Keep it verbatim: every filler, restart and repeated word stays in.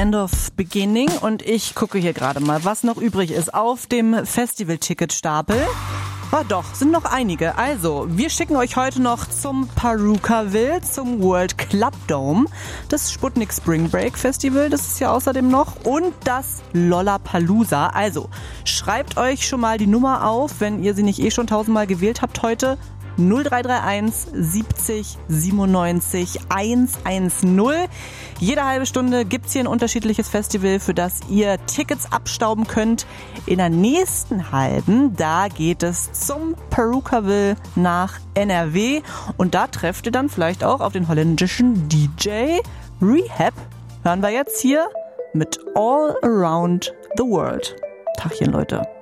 end of beginning und ich gucke hier gerade mal, was noch übrig ist auf dem Festival-Ticket-Stapel. Ah doch, sind noch einige. Also, wir schicken euch heute noch zum Purukaville, zum World Club Dome, das Sputnik Spring Break Festival, das ist ja außerdem noch, und das Lollapalooza. Also, schreibt euch schon mal die Nummer auf, wenn ihr sie nicht eh schon tausendmal gewählt habt heute. null drei drei eins siebzig siebenundneunzig hundertzehn. Jede halbe Stunde gibt's hier ein unterschiedliches Festival, für das ihr Tickets abstauben könnt. In der nächsten halben, da geht es zum Purukaville nach N R W und da trefft ihr dann vielleicht auch auf den holländischen D J Rehab. Hören wir jetzt hier mit All Around the World. Tachchen, Leute.